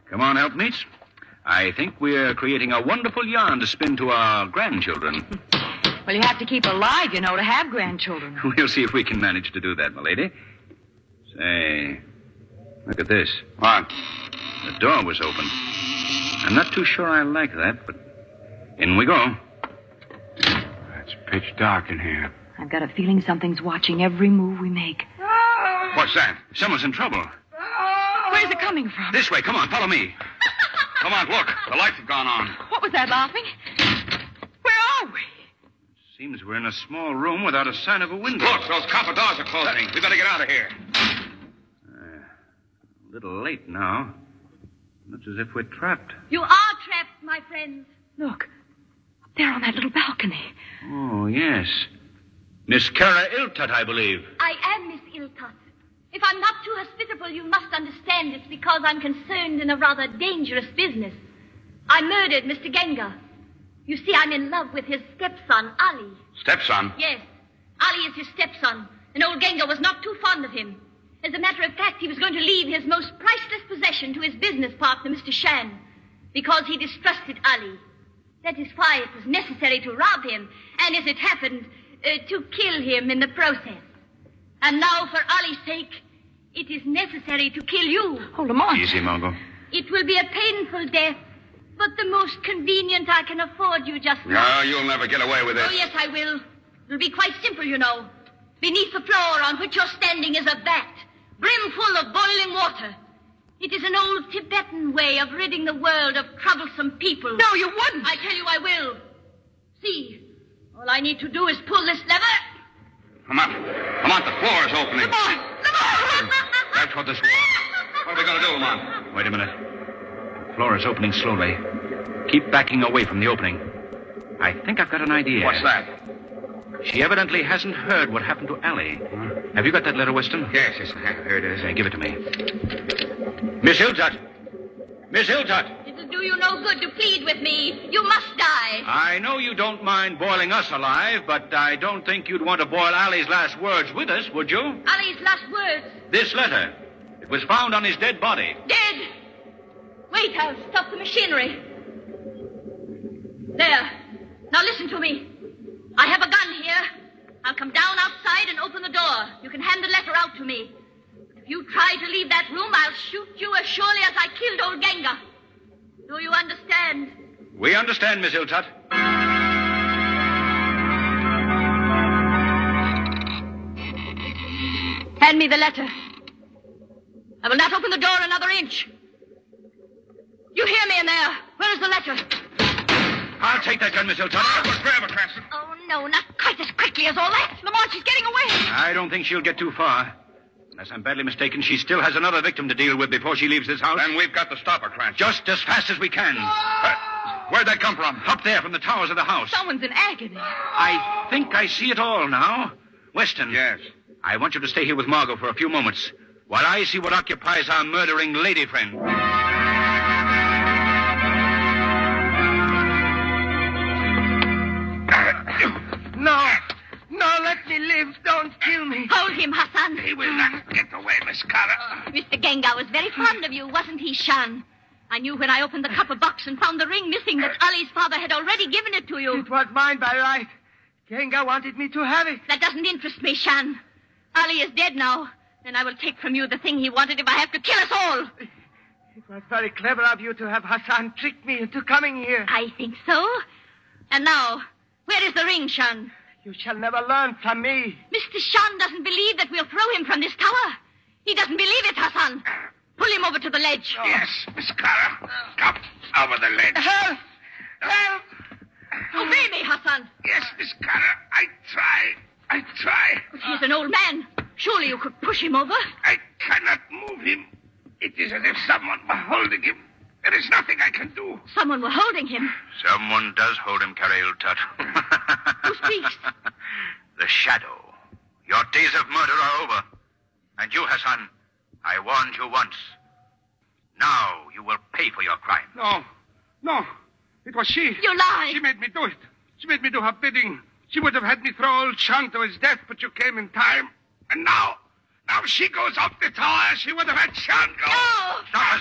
Come on, helpmates. I think we're creating a wonderful yarn to spin to our grandchildren. Well, you have to keep alive, to have grandchildren. We'll see if we can manage to do that, m'lady. Say, look at this. What? The door was open. I'm not too sure I like that, but in we go. It's pitch dark in here. I've got a feeling something's watching every move we make. What's that? Someone's in trouble. Where's it coming from? This way. Come on, follow me. Come on, look. The lights have gone on. What was that, laughing? Where are we? Seems we're in a small room without a sign of a window. Look, those copper doors are closing. We better get out of here. A little late now. Looks as if we're trapped. You are trapped, my friends. Look, up there on that little balcony. Oh, yes. Miss Kara Iltut, I believe. I am Miss Iltut. If I'm not too hospitable, you must understand it's because I'm concerned in a rather dangerous business. I murdered Mr. Genga. You see, I'm in love with his stepson, Ali. Stepson? Yes, Ali is his stepson, and old Genga was not too fond of him. As a matter of fact, he was going to leave his most priceless possession to his business partner, Mr. Shan, because he distrusted Ali. That is why it was necessary to rob him, and as it happened, to kill him in the process. And now, for Ali's sake, it is necessary to kill you. Oh, Lamont. Easy, Margot. It will be a painful death, but the most convenient I can afford you just now. No, you'll never get away with this. Oh, yes, I will. It'll be quite simple, Beneath the floor on which you're standing is a vat, brimful of boiling water. It is an old Tibetan way of ridding the world of troublesome people. No, you wouldn't. I tell you I will. See, all I need to do is pull this lever. Come on. Come on, the floor is opening. That's what this was. What are we going to do, Lamont? Wait a minute. The floor is opening slowly. Keep backing away from the opening. I think I've got an idea. What's that? She evidently hasn't heard what happened to Ali. Have you got that letter, Weston? Yes, I have. Here it is. Say, give it to me. Miss Iltut! Miss Iltut! It'll do you no good to plead with me. You must die. I know you don't mind boiling us alive, but I don't think you'd want to boil Ali's last words with us, would you? Ali's last words. This letter. It was found on his dead body. Dead. Wait, I'll stop the machinery. There. Now listen to me. I have a gun here. I'll come down outside and open the door. You can hand the letter out to me. If you try to leave that room, I'll shoot you as surely as I killed old Genga. Do you understand? We understand, Miss Iltut. Hand me the letter. I will not open the door another inch. You hear me in there? Where is the letter? I'll take that gun, Miss Iltut. Grab it, Cranston. Oh, no, not quite as quickly as all that. Lamont, she's getting away. I don't think she'll get too far. Unless I'm badly mistaken, she still has another victim to deal with before she leaves this house. Then we've got to stop her, Cranston. Just as fast as we can. Where'd that come from? Up there from the towers of the house. Someone's in agony. I think I see it all now. Weston. Yes. I want you to stay here with Margot for a few moments while I see what occupies our murdering lady friend. No, let me live. Don't kill me. Hold him, Hassan. He will not get away, Miss Kara. Mr. Genga was very fond of you, wasn't he, Shan? I knew when I opened the copper box and found the ring missing that Ali's father had already given it to you. It was mine by right. Genga wanted me to have it. That doesn't interest me, Shan. Ali is dead now, and I will take from you the thing he wanted if I have to kill us all. It was very clever of you to have Hassan trick me into coming here. I think so. And now, where is the ring, Shan? You shall never learn from me. Mr. Shan doesn't believe that we'll throw him from this tower. He doesn't believe it, Hassan. Pull him over to the ledge. Yes, Miss Kara. Come over the ledge. Help! Help! Obey me, Hassan. Yes, Miss Kara. I try. But he's an old man. Surely you could push him over. I cannot move him. It is as if someone were holding him. There is nothing I can do. Someone were holding him. Someone does hold him, Kara Iltut. Who speaks? The Shadow. Your days of murder are over. And you, Hassan, I warned you once. Now you will pay for your crime. No. It was she. You lie. She made me do it. She made me do her bidding. She would have had me throw old Shan to his death, but you came in time. And now she goes up the tower. She would have had Shan go. No! Stop,